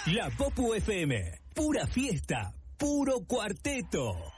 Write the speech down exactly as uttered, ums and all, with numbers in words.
La Popu F M. Pura fiesta, puro cuarteto.